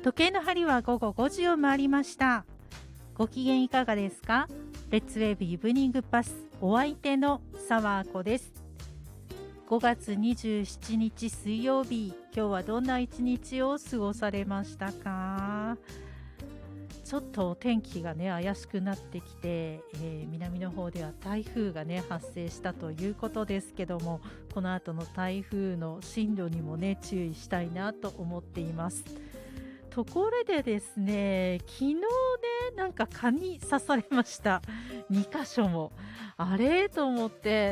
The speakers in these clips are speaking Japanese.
時計の針は午後5時を回りました。ご機嫌いかがですか？レッツウェーブイブニングパス、お相手の沢子です。5月27日水曜日、今日はどんな一日を過ごされましたか？ちょっとお天気がね怪しくなってきて、南の方では台風がね発生したということですけども、この後の台風の進路にもね注意したいなと思っています。ところでですね、昨日ねなんか蚊に刺されました。2箇所も。あれと思って、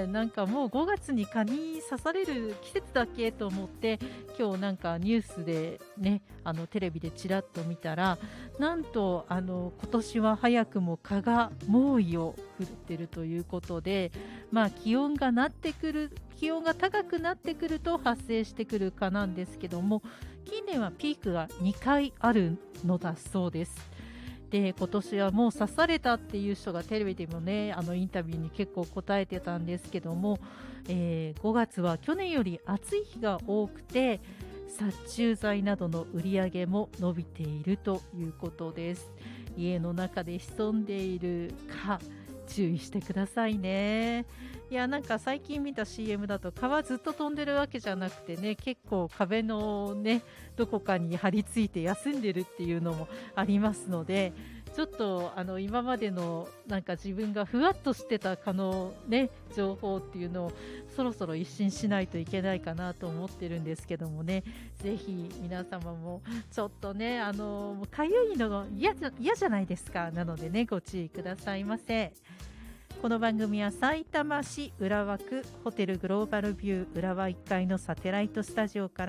なんかもう5月に蚊に刺される季節だっけと思って、今日なんかニュースでねテレビでちらっと見たら、なんと今年は早くも蚊が猛威を振っているということで、気温が高くなってくると発生してくる蚊なんですけども、近年はピークが2回あるのだそうです。で、今年はもう刺されたっていう人がテレビでもねインタビューに結構答えてたんですけども、5月は去年より暑い日が多くて、殺虫剤などの売り上げも伸びているということです。家の中で潜んでいる蚊、注意してくださいね。いや、なんか最近見た CM だと蚊はずっと飛んでるわけじゃなくてね、結構壁のねどこかに張り付いて休んでるっていうのもありますので、ちょっと今までのなんか自分がふわっとしてた蚊のね情報っていうのをそろそろ一新しないといけないかなと思ってるんですけどもね、ぜひ皆様もちょっとねかゆいのが嫌じゃないですか。なのでねご注意くださいませ。この番組はさいたま市浦和区ホテルグローバルビュー浦和1階のサテライトスタジオから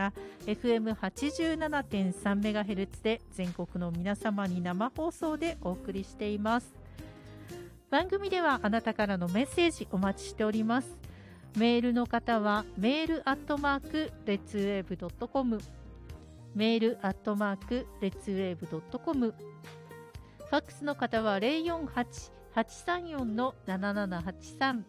FM87.3MHz で全国の皆様に生放送でお送りしています。番組ではあなたからのメッセージお待ちしております。メールの方はメールアットマークレッツウェーブドットコム、メールアットマークレッツウェーブドットコム、ファックスの方は048-834-7783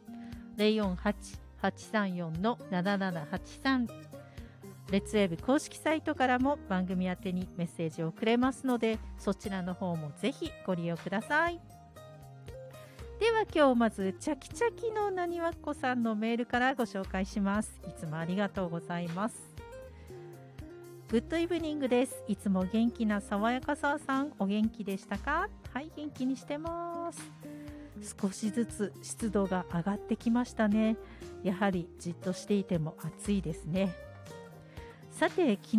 048-834-7783、レッツウェーブ公式サイトからも番組宛てにメッセージを送れますので、そちらの方もぜひご利用ください。では今日まずチャキチャキのなにわっこさんのメールからご紹介します。いつもありがとうございます。グッドイブニングです。いつも元気な爽やかささん、お元気でしたか？はい、元気にしてます。少しずつ湿度が上がってきましたね。やはりじっとしていても暑いですね。さて、昨